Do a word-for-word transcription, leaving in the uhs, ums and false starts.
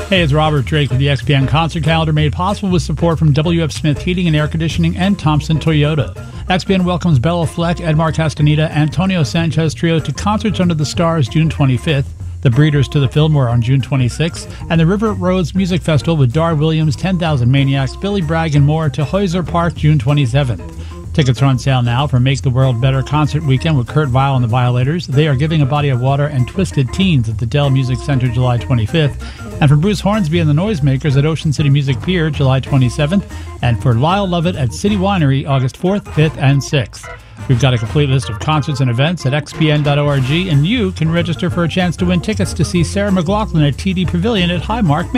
Hey, it's Robert Drake with the X P N Concert Calendar, made possible with support from W F Smith Heating and Air Conditioning and Thompson Toyota. X P N welcomes Bella Fleck, Edmar Castaneda, Antonio Sanchez Trio to Concerts Under the Stars June twenty-fifth, the Breeders to the Fillmore on June twenty-sixth, and the River Roads Music Festival with Dar Williams, ten thousand Maniacs, Billy Bragg, and more to Hoyser Park June twenty-seventh. Tickets are on sale now for Make the World Better Concert Weekend with Kurt Vile and the Violators. They Are Giving a Body of Water and Twisted Teens at the Dell Music Center July twenty-fifth. And for Bruce Hornsby and the Noisemakers at Ocean City Music Pier July twenty-seventh. And for Lyle Lovett at City Winery August fourth, fifth, and sixth. We've got a complete list of concerts and events at x p n dot org, and you can register for a chance to win tickets to see Sarah McLachlan at T D Pavilion at Highmark, Maine.